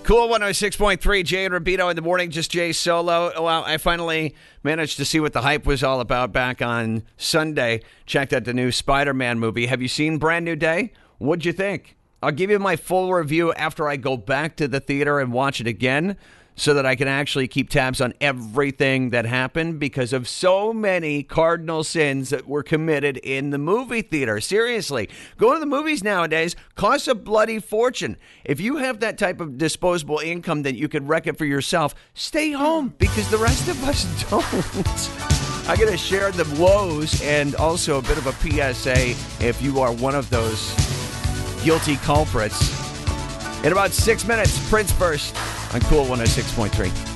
Cool 106.3, Jay and Rabito in the morning, just Jay solo. Well, I finally managed to see what the hype was all about back on Sunday. Checked out the new Spider-Man movie. Have you seen Brand New Day? What'd you think? I'll give you my full review after I go back to the theater and watch it again so that I can actually keep tabs on everything that happened because of so many cardinal sins that were committed in the movie theater. Seriously, going to the movies nowadays costs a bloody fortune. If you have that type of disposable income that you could wreck it for yourself, stay home because the rest of us don't. I'm going to share the woes and also a bit of a PSA if you are one of those guilty culprits. In about 6 minutes, Prince first on Cool 106.3.